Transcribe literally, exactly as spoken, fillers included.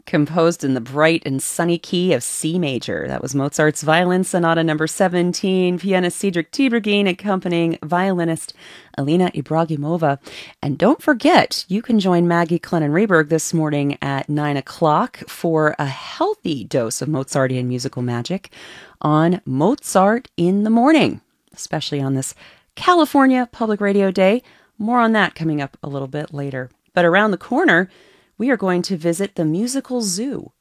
composed in the bright and sunny key of C major. That was Mozart's Violin Sonata number seventeen, pianist Cedric Tiberghien accompanying violinist Alina Ibragimova. And don't forget, you can join Maggie Clennon-Rehberg this morning at nine o'clock for a healthy dose of Mozartian musical magic on Mozart in the Morning, especially on this California Public Radio Day. More on that coming up a little bit later. But around the corner, we are going to visit the Musical Zoo.